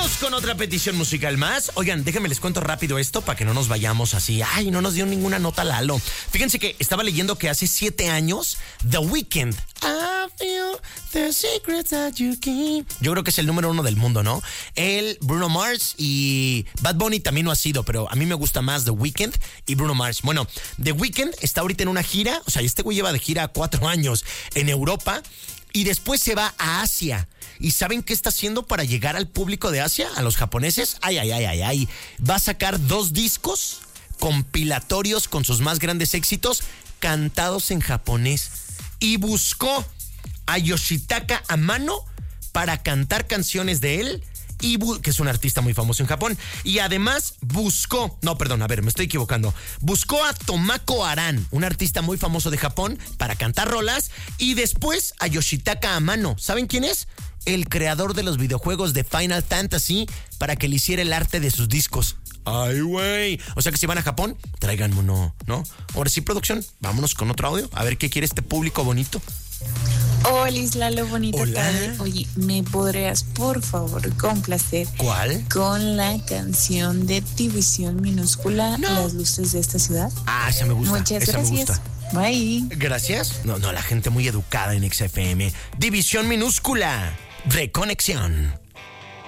Vámonos con otra petición musical más. Oigan, déjenme les cuento rápido esto para que no nos vayamos así. Ay, no nos dio ninguna nota Lalo. Fíjense que estaba leyendo que hace 7 años The Weeknd, I feel the secrets that you keep. Yo creo que es el número 1 del mundo, ¿no? Él, Bruno Mars y Bad Bunny también lo ha sido, pero a mí me gusta más The Weeknd y Bruno Mars. Bueno, The Weeknd está ahorita en una gira, o sea, este güey lleva de gira 4 años en Europa y después se va a Asia. ¿Y saben qué está haciendo para llegar al público de Asia? A los japoneses. Ay. Va a sacar 2 discos compilatorios con sus más grandes éxitos cantados en japonés. Y buscó a Yoshitaka Amano para cantar canciones de él, que es un artista muy famoso en Japón. Y además buscó a Tomako Aran, un artista muy famoso de Japón, para cantar rolas. Y después a Yoshitaka Amano. ¿Saben quién es? El creador de los videojuegos de Final Fantasy, para que le hiciera el arte de sus discos. Ay, güey. O sea que si van a Japón, tráiganme uno, ¿no? Ahora sí, producción, vámonos con otro audio. A ver qué quiere este público bonito. Hola, Lalo, bonita Hola. tarde. Oye, ¿me podrías, por favor, complacer? ¿Cuál? Con la canción de División Minúscula, No. Las Luces de esta Ciudad. Ah, esa me gusta. Muchas esa gracias. me gusta. Bye. Gracias. No, la gente muy educada en XFM. División Minúscula. Reconexión.